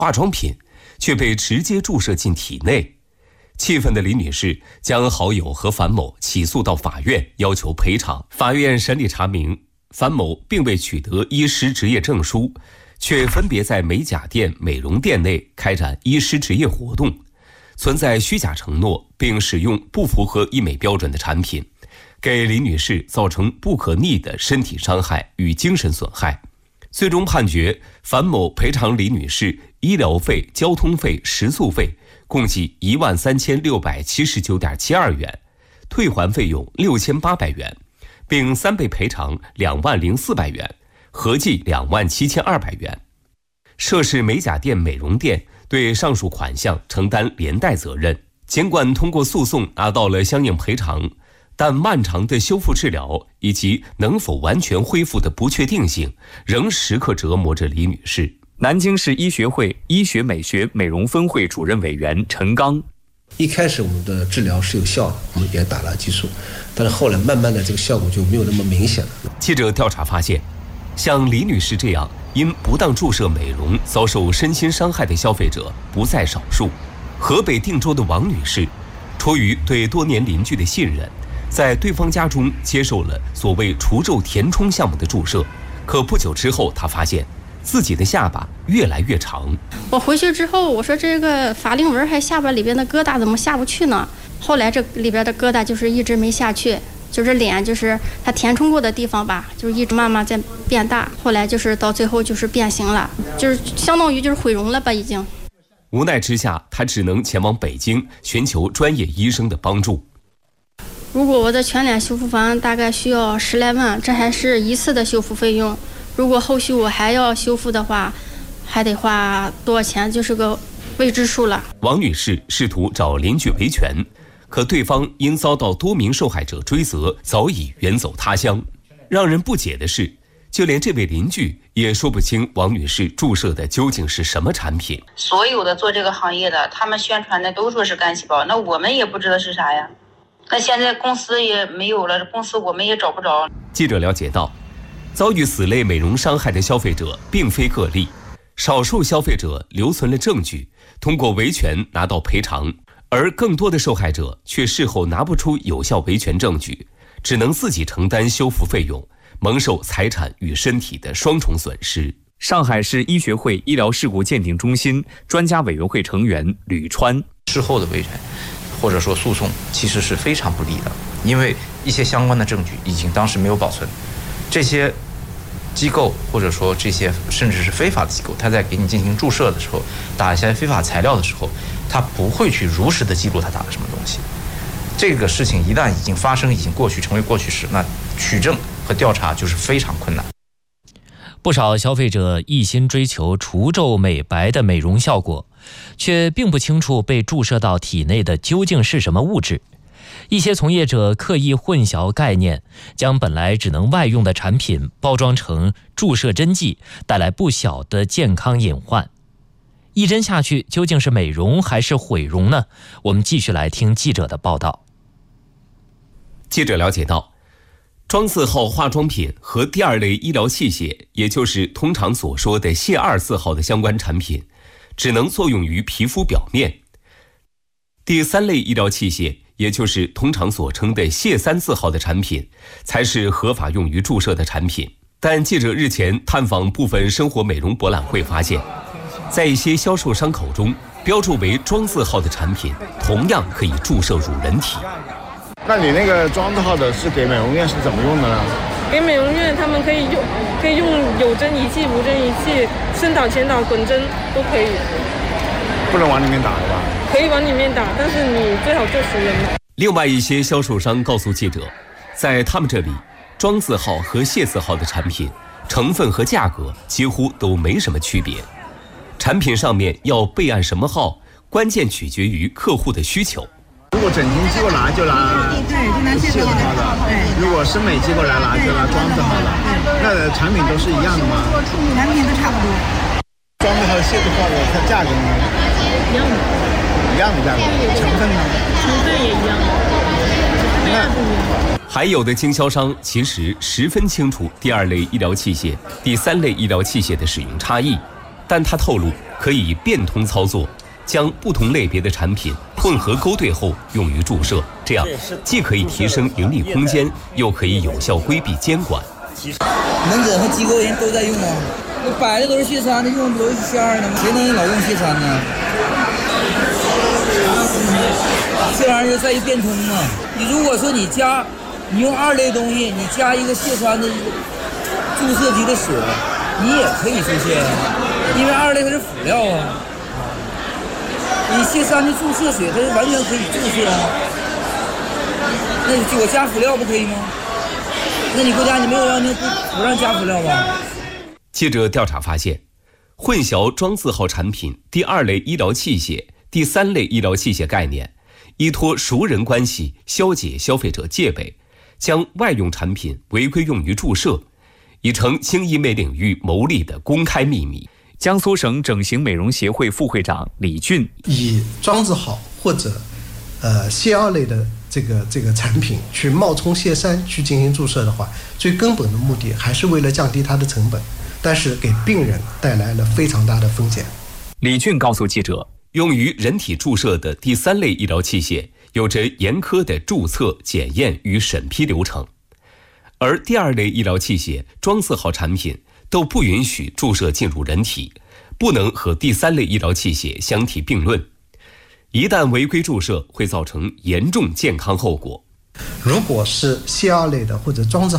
化妆品却被直接注射进体内。气愤的李女士将好友和樊某起诉到法院，要求赔偿。法院审理查明，樊某并未取得医师执业证书，却分别在美甲店、美容店内开展医师执业活动，存在虚假承诺，并使用不符合医美标准的产品，给李女士造成不可逆的身体伤害与精神损害。最终判决樊某赔偿李女士医疗费、交通费、食宿费共计13679.72元，退还费用6800元，并3倍赔偿20400元，合计27200元。涉事美甲店、美容店对上述款项承担连带责任。尽管通过诉讼拿到了相应赔偿，但漫长的修复治疗以及能否完全恢复的不确定性，仍时刻折磨着李女士。 南京市医学会医学美学美容分会主任委员陈刚： 一开始我们的治疗是有效的，我们也打了激素，但是后来慢慢的这个效果就没有那么明显了。 记者调查发现，像李女士这样因不当注射美容遭受身心伤害的消费者不在少数。河北定州的王女士，出于对多年邻居的信任，在对方家中接受了所谓除皱填充项目的注射，可不久之后她发现自己的下巴越来越长。 我回去之后，我说这个法令纹还下巴里边的疙瘩怎么下不去呢？后来这里边的疙瘩就是一直没下去，就是脸就是它填充过的地方吧，就是一直慢慢在变大，后来就是到最后就是变形了，就是相当于就是毁容了吧已经。 无奈之下，他只能前往北京寻求专业医生的帮助。 如果我的全脸修复完大概需要10来万，这还是一次的修复费用。如果后续我还要修复的话，还得花多少钱，就是个未知数了。 王女士试图找邻居维权，可对方因遭到多名受害者追责，早已远走他乡。让人不解的是，就连这位邻居也说不清王女士注射的究竟是什么产品。 所有的做这个行业的，他们宣传的都说是干细胞，那我们也不知道是啥呀。那现在公司也没有了，公司我们也找不着。 记者了解到，遭遇此类美容伤害的消费者并非个例，少数消费者留存了证据，通过维权拿到赔偿，而更多的受害者却事后拿不出有效维权证据，只能自己承担修复费用，蒙受财产与身体的双重损失。 上海市医学会医疗事故鉴定中心专家委员会成员吕川： 事后的维权或者说诉讼其实是非常不利的，因为一些相关的证据已经当时没有保存，这些机构或者说这些甚至是非法的机构，他在给你进行注射的时候，打一些非法材料的时候，他不会去如实的记录他打了什么东西。这个事情一旦已经发生，已经过去，成为过去式，那取证和调查就是非常困难。 不少消费者一心追求除皱美白的美容效果，却并不清楚被注射到体内的究竟是什么物质。一些从业者刻意混淆概念，将本来只能外用的产品包装成注射针剂，带来不小的健康隐患。一针下去究竟是美容还是毁容呢？我们继续来听记者的报道。 记者了解到，庄字号化妆品和第二类医疗器械，也就是通常所说的谢2字号的相关产品，只能作用于皮肤表面。第3类医疗器械，也就是通常所称的谢3字号的产品，才是合法用于注射的产品。但记者日前探访部分生活美容博览会发现，在一些销售商口中标注为庄字号的产品，同样可以注射乳人体。 那你那个庄字号的是给美容院是怎么用的呢？ 给美容院他们可以用有针仪器、无针仪器、深导、浅导、滚针都可以。 不能往里面打的吧？ 可以往里面打，但是你最好做熟人。 另外一些销售商告诉记者，在他们这里，庄字号和谢字号的产品成分和价格几乎都没什么区别。产品上面要备案什么号，关键取决于客户的需求。 如果整形机构拿就拿谢字号的，如果生美机构来拿就拿庄字号的，那产品都是一样的吗？ 产品都差不多。 庄字号、谢字号的它价格呢？ 一样的。 一样的价格，成分呢？ 成分也一样，备案不一样。 还有的经销商其实十分清楚第2类医疗器械、第3类医疗器械的使用差异， 但他透露可以变通操作，将不同类别的产品混合勾兑后用于注射，这样既可以提升盈利空间，又可以有效规避监管。 门诊和机构人都在用啊，那摆的都是疥酸的，用的都是疥二的吗？谁能老用疥酸呢？这玩意儿就在于变通嘛。你如果说你用2类东西，你加一个疥酸的注射级的水，你也可以出现，因为2类它是辅料啊。你疥酸的注射水，它是完全可以注射啊。那我加辅料不可以吗？那你国家你没有让不让加辅料吧？ 记者调查发现，混淆装字号产品第2类医疗器械、第3类医疗器械概念，依托熟人关系消解消费者戒备，将外用产品违规用于注射，已成轻医美领域牟利的公开秘密。 江苏省整形美容协会副会长李俊， 以装字号或者疥2类的这个产品去冒充疥3去进行注射的话，最根本的目的还是为了降低它的成本，但是给病人带来了非常大的风险。 李俊告诉记者， 用于人体注射的第3类医疗器械有着严苛的注册、检验与审批流程，而第2类医疗器械、装字号产品都不允许注射进入人体，不能和第3类医疗器械相提并论。一旦违规注射，会造成严重健康后果。 如果是疥2类的或者装字